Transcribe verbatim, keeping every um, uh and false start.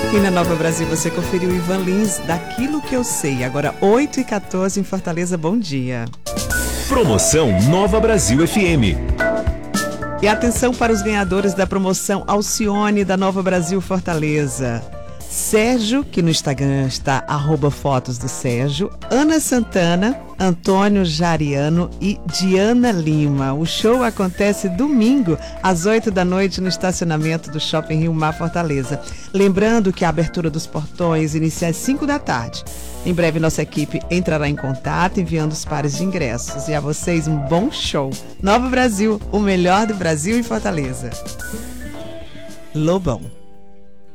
E na Nova Brasil você conferiu Ivan Lins, Daquilo Que Eu Sei. Agora oito e quatorze em Fortaleza, bom dia. Promoção Nova Brasil F M. E atenção para os ganhadores da promoção Alcione da Nova Brasil Fortaleza. Sérgio, que no Instagram está arroba fotos do Sérgio, Ana Santana, Antônio Jariano e Diana Lima. O show acontece domingo, às oito da noite, no estacionamento do Shopping Rio Mar Fortaleza. Lembrando que a abertura dos portões inicia às cinco da tarde. Em breve, nossa equipe entrará em contato, enviando os pares de ingressos. E a vocês, um bom show. Nova Brasil, o melhor do Brasil em Fortaleza. Lobão.